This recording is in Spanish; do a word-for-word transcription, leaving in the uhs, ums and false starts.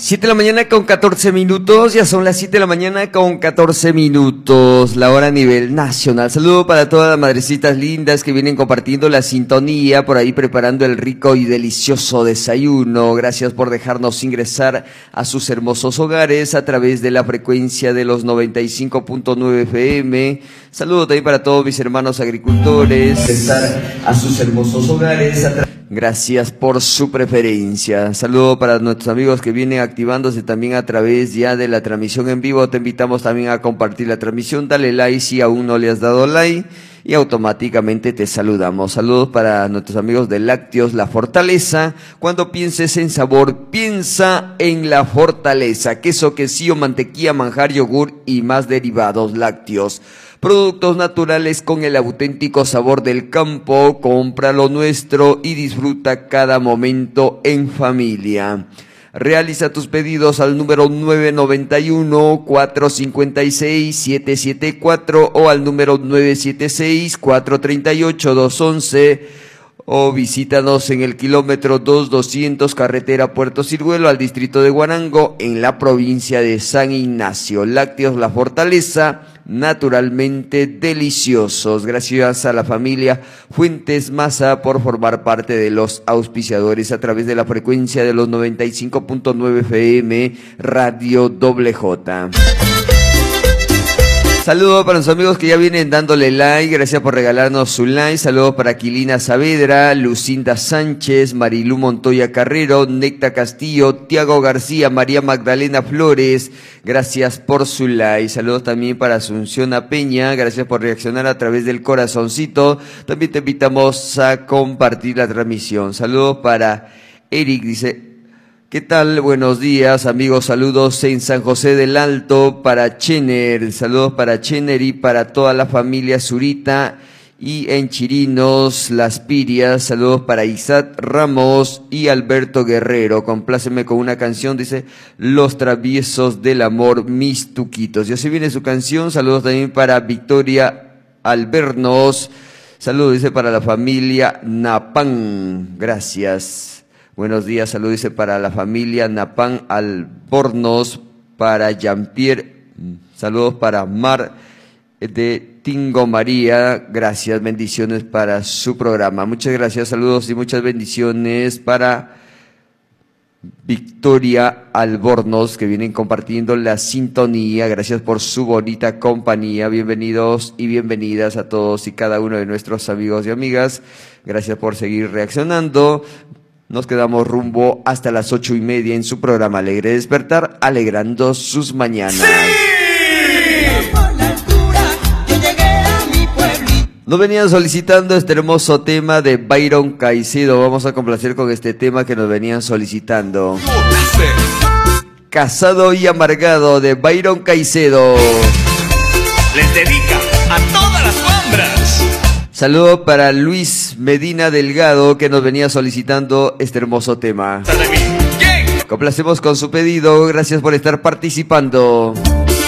siete de la mañana con catorce minutos, ya son las siete de la mañana con catorce minutos, la hora a nivel nacional. Saludo para todas las madrecitas lindas que vienen compartiendo la sintonía, por ahí preparando el rico y delicioso desayuno. Gracias por dejarnos ingresar a sus hermosos hogares a través de la frecuencia de los noventa y cinco punto nueve F M. Saludo también para todos mis hermanos agricultores, ingresar a sus hermosos hogares a través. Gracias por su preferencia. Saludo para nuestros amigos que vienen activándose también a través ya de la transmisión en vivo. Te invitamos también a compartir la transmisión. Dale like si aún no le has dado like y automáticamente te saludamos. Saludos para nuestros amigos de Lácteos La Fortaleza. Cuando pienses en sabor, piensa en La Fortaleza. Queso, quesillo, mantequilla, manjar, yogur y más derivados lácteos. Productos naturales con el auténtico sabor del campo. Compra lo nuestro y disfruta cada momento en familia. Realiza tus pedidos al número nueve nueve uno, cuatro cinco seis, siete siete cuatro o al número nueve siete seis, cuatro tres ocho, dos once. O visítanos en el kilómetro dos doscientos, carretera Puerto Ciruelo, al distrito de Huarango, en la provincia de San Ignacio. Lácteos La Fortaleza, naturalmente deliciosos. Gracias a la familia Fuentes Maza por formar parte de los auspiciadores a través de la frecuencia de los noventa y cinco punto nueve F M, Radio Doble J. Saludos para los amigos que ya vienen dándole like, gracias por regalarnos su like. Saludos para Aquilina Saavedra, Lucinda Sánchez, Marilú Montoya Carrero, Necta Castillo, Tiago García, María Magdalena Flores, gracias por su like. Saludos también para Asunción Peña, gracias por reaccionar a través del corazoncito. También te invitamos a compartir la transmisión. Saludos para Eric, dice... ¿Qué tal? Buenos días, amigos. Saludos en San José del Alto para Chener. Saludos para Chener y para toda la familia Zurita. Y en Chirinos, Las Pirias. Saludos para Isaac Ramos y Alberto Guerrero. Compláceme con una canción, dice Los Traviesos del Amor, mis tuquitos. Y así viene su canción. Saludos también para Victoria Albernos. Saludos, dice, para la familia Napán. Gracias. Buenos días, saludos, dice, para la familia Napán Albornoz, para Jean-Pierre, saludos para Mar de Tingo María, gracias, bendiciones para su programa. Muchas gracias, saludos y muchas bendiciones para Victoria Albornoz, que vienen compartiendo la sintonía. Gracias por su bonita compañía. Bienvenidos y bienvenidas a todos y cada uno de nuestros amigos y amigas. Gracias por seguir reaccionando. Nos quedamos rumbo hasta las ocho y media en su programa Alegre Despertar, alegrando sus mañanas. ¡Sí! Nos venían solicitando este hermoso tema de Byron Caicedo. Vamos a complacer con este tema que nos venían solicitando. Casado y amargado, de Byron Caicedo. Les dedica a todas las hombres. Saludo para Luis Medina Delgado, que nos venía solicitando este hermoso tema. Complacemos con su pedido, gracias por estar participando.